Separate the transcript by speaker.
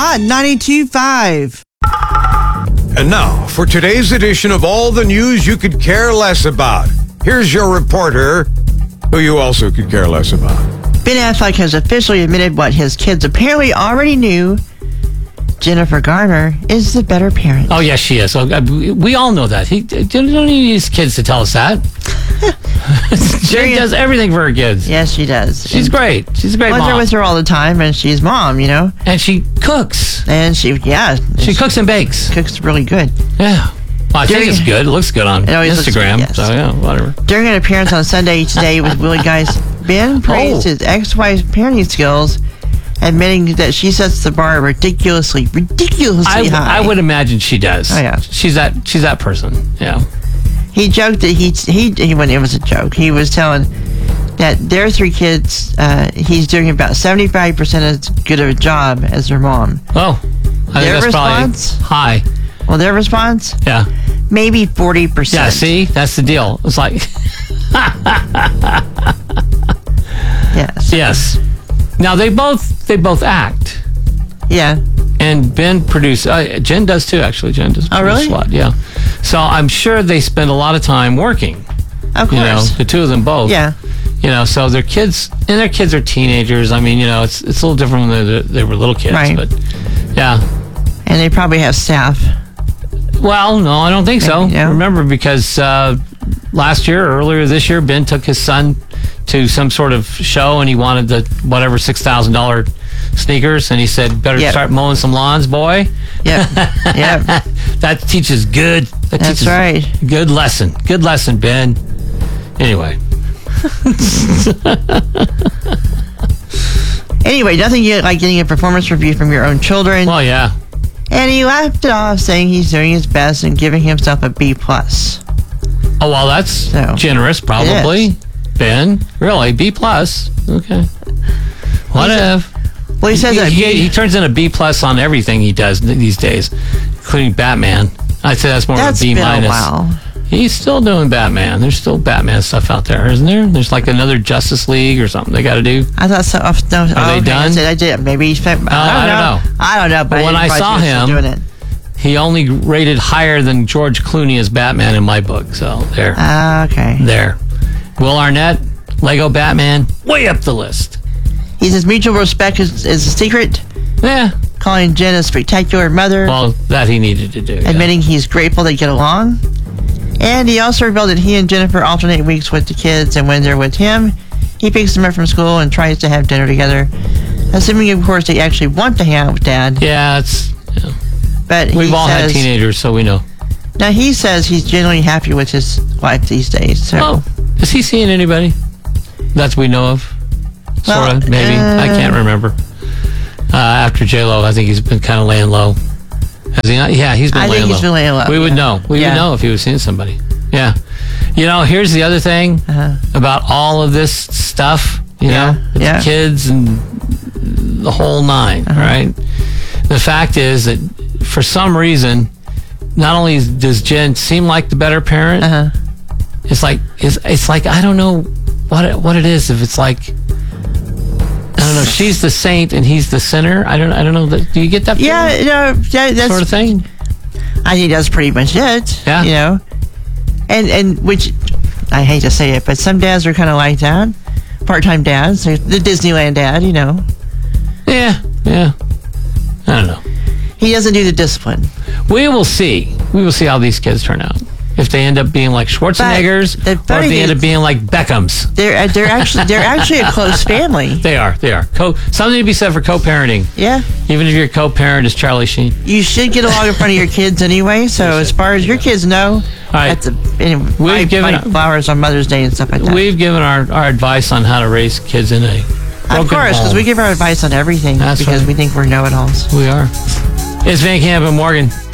Speaker 1: Hot 92.5.
Speaker 2: And now, for today's edition of all the news you could care less about, here's your reporter, who you also could care less about.
Speaker 1: Ben Affleck has officially admitted what his kids apparently already knew. Jennifer Garner is the better parent.
Speaker 3: Oh, yes, she is. We all know that. He don't need his kids to tell us that. She does everything for her kids.
Speaker 1: Yes, she does.
Speaker 3: She's great. She's a great mom.
Speaker 1: I'm with her all the time, and she's mom, you know.
Speaker 3: And she cooks.
Speaker 1: And she
Speaker 3: cooks and bakes.
Speaker 1: Cooks really good.
Speaker 3: Yeah. Well, I think it's good. It looks good on Instagram.
Speaker 1: Yes.
Speaker 3: So, yeah, whatever.
Speaker 1: During an appearance on Sunday Today with Willie Geist, Ben praised his ex-wife's parenting skills, admitting that she sets the bar ridiculously high.
Speaker 3: I would imagine she does.
Speaker 1: Oh, yeah.
Speaker 3: She's that person. Yeah.
Speaker 1: He joked that he when it was a joke, he was telling that their 3 kids, he's doing about 75% as good of a job as their mom.
Speaker 3: Oh, I think that's
Speaker 1: response?
Speaker 3: Probably high.
Speaker 1: Well, their response?
Speaker 3: Yeah.
Speaker 1: Maybe 40%.
Speaker 3: Yeah, see? That's the deal. It's like...
Speaker 1: Yes.
Speaker 3: Yes. Now, they both act.
Speaker 1: Yeah.
Speaker 3: And Ben produces... Jen does too, actually. Jen does produce a lot. Yeah. So I'm sure they spend a lot of time working.
Speaker 1: Of course.
Speaker 3: You know, the two of them both.
Speaker 1: Yeah.
Speaker 3: You know, so their kids are teenagers. I mean, you know, it's a little different when they were little kids.
Speaker 1: Right.
Speaker 3: But, yeah.
Speaker 1: And they probably have staff.
Speaker 3: Well, no, I don't think so.
Speaker 1: Yeah.
Speaker 3: Remember, because earlier this year, Ben took his son to some sort of show, and he wanted the whatever $6,000 sneakers, and he said, "Better start mowing some lawns, boy."
Speaker 1: Yeah, yeah.
Speaker 3: That teaches good.
Speaker 1: That's right.
Speaker 3: Good lesson. Good lesson, Ben. Anyway.
Speaker 1: Anyway, nothing like getting a performance review from your own children.
Speaker 3: Well, yeah.
Speaker 1: And he laughed it off, saying he's doing his best and giving himself a B+.
Speaker 3: Oh, well, that's generous, probably. Ben, really, B+. Okay. Whatever.
Speaker 1: Well, he says that
Speaker 3: he turns in a B+ on everything he does these days, including Batman. I'd say that's more of a B-.
Speaker 1: Been a while.
Speaker 3: He's still doing Batman. There's still Batman stuff out there, isn't there? There's like another Justice League or something they got to do.
Speaker 1: I thought so.
Speaker 3: Are they done?
Speaker 1: I did. Maybe he's. I don't know. I don't know. But
Speaker 3: when I saw him, he only rated higher than George Clooney as Batman in my book. So there.
Speaker 1: Okay.
Speaker 3: There. Will Arnett, Lego Batman, way up the list.
Speaker 1: He says mutual respect is a secret.
Speaker 3: Yeah.
Speaker 1: Calling Jen a spectacular mother.
Speaker 3: Well, that he needed to do.
Speaker 1: Admitting he's grateful they get along. And he also revealed that he and Jennifer alternate weeks with the kids, and when they're with him, he picks them up from school and tries to have dinner together. Assuming, of course, they actually want to hang out with Dad.
Speaker 3: Yeah, it's... Yeah.
Speaker 1: But
Speaker 3: we've all had teenagers, so we know.
Speaker 1: Now, he says he's genuinely happy with his wife these days. So.
Speaker 3: Oh, is he seeing anybody that we know of? Sort of, maybe. I can't remember. After J-Lo, I think he's been kind of laying low. Has he not? Yeah, he's been laying low. I think he's been laying low. We would know. We would know if he was seeing somebody. Yeah. You know, here's the other thing about all of this stuff, you know, with the kids and the whole nine, right? The fact is that for some reason, not only does Jen seem like the better parent, it's like I don't know what it is. If it's like, I don't know, she's the saint and he's the sinner. I don't know. Do you get that?
Speaker 1: Yeah, that's
Speaker 3: sort of thing.
Speaker 1: I think that's pretty much it.
Speaker 3: Yeah,
Speaker 1: you know, and which I hate to say it, but some dads are kind of like that, part-time dads, the Disneyland dad, you know.
Speaker 3: Yeah. I don't know.
Speaker 1: He doesn't do the discipline.
Speaker 3: We will see. We will see how these kids turn out. If they end up being like Schwarzeneggers, or if they end up being like Beckhams.
Speaker 1: They're actually a close family.
Speaker 3: They are. Something to be said for co-parenting.
Speaker 1: Yeah.
Speaker 3: Even if your co-parent is Charlie Sheen.
Speaker 1: You should get along in front of your kids anyway. So as far as your kids know, we've given flowers on Mother's Day and stuff like that.
Speaker 3: We've given our advice on how to raise kids in a broken
Speaker 1: Of course, because we give our advice on everything because we think we're know-it-alls.
Speaker 3: We are. It's Van Camp and Morgan.